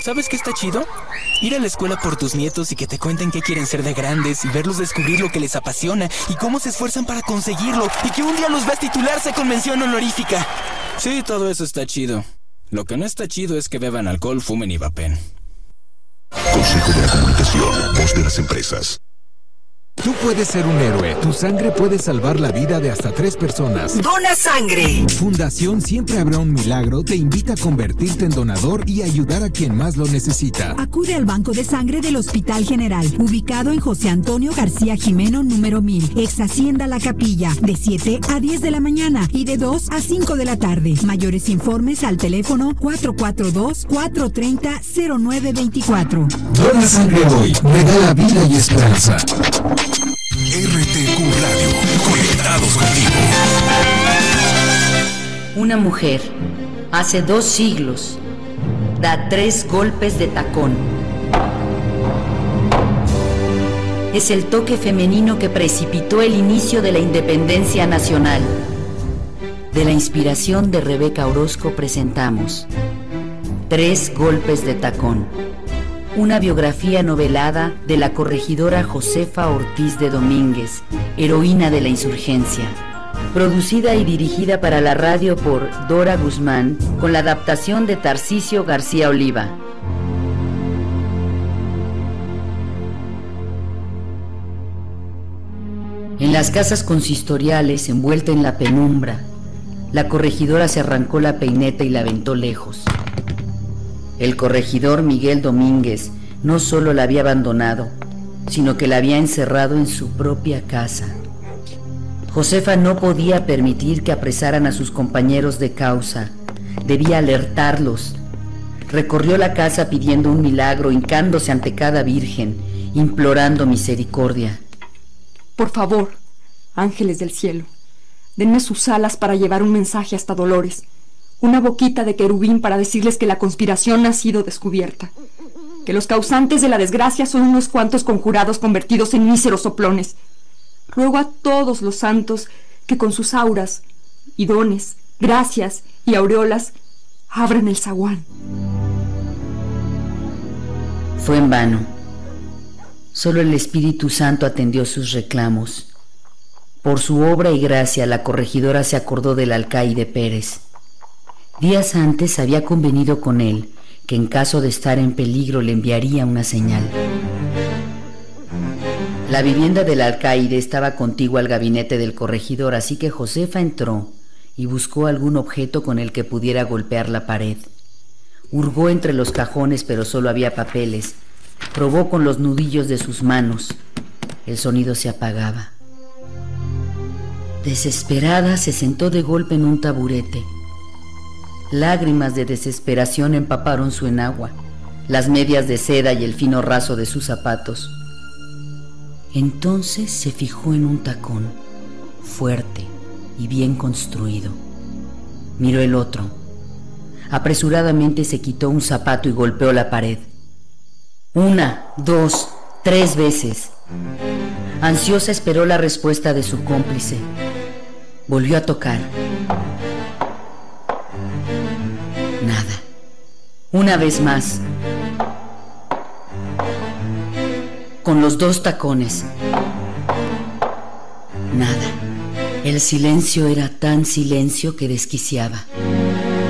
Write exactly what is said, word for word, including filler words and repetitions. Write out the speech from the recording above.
¿Sabes qué está chido? Ir a la escuela por tus nietos y que te cuenten qué quieren ser de grandes y verlos descubrir lo que les apasiona y cómo se esfuerzan para conseguirlo y que un día los veas titularse con mención honorífica. Sí, todo eso está chido. Lo que no está chido es que beban alcohol, fumen y vapen. Consejo de la Comunicación, voz de las empresas. Tú puedes ser un héroe. Tu sangre puede salvar la vida de hasta tres personas. ¡Dona sangre! Fundación Siempre Habrá un Milagro te invita a convertirte en donador y ayudar a quien más lo necesita. Acude al Banco de Sangre del Hospital General, ubicado en José Antonio García Jimeno, número mil, ex Hacienda La Capilla, de siete a diez de la mañana y de dos a cinco de la tarde. Mayores informes al teléfono cuatro cuatro dos, cuatro tres cero, cero nueve dos cuatro. Dona sangre hoy. Regala vida y esperanza. R T Q Radio, conectados contigo. Una mujer, hace dos siglos, da tres golpes de tacón. Es el toque femenino que precipitó el inicio de la independencia nacional. De la inspiración de Rebeca Orozco presentamos Tres golpes de tacón. Una biografía novelada de la corregidora Josefa Ortiz de Domínguez, heroína de la insurgencia. Producida y dirigida para la radio por Dora Guzmán, con la adaptación de Tarcisio García Oliva. En las casas consistoriales, envuelta en la penumbra, la corregidora se arrancó la peineta y la aventó lejos. El corregidor Miguel Domínguez no solo la había abandonado, sino que la había encerrado en su propia casa. Josefa no podía permitir que apresaran a sus compañeros de causa. Debía alertarlos. Recorrió la casa pidiendo un milagro, hincándose ante cada virgen, implorando misericordia. Por favor, ángeles del cielo, denme sus alas para llevar un mensaje hasta Dolores. Una boquita de querubín para decirles que la conspiración ha sido descubierta. Que los causantes de la desgracia son unos cuantos conjurados convertidos en míseros soplones. Ruego a todos los santos que con sus auras y dones, gracias y aureolas abran el zaguán. Fue en vano. Solo el Espíritu Santo atendió sus reclamos. Por su obra y gracia, la corregidora se acordó del alcaide Pérez. Días antes había convenido con él que en caso de estar en peligro le enviaría una señal. La vivienda del alcaide estaba contigua al gabinete del corregidor, así que Josefa entró y buscó algún objeto con el que pudiera golpear la pared. Hurgó entre los cajones, pero solo había papeles. Probó con los nudillos de sus manos. El sonido se apagaba. Desesperada, se sentó de golpe en un taburete. Lágrimas de desesperación empaparon su enagua, las medias de seda y el fino raso de sus zapatos. Entonces se fijó en un tacón, fuerte y bien construido. Miró el otro. Apresuradamente se quitó un zapato y golpeó la pared. Una, dos, tres veces. Ansiosa esperó la respuesta de su cómplice. Volvió a tocar. Nada. Una vez más. Con los dos tacones. Nada. El silencio era tan silencio que desquiciaba.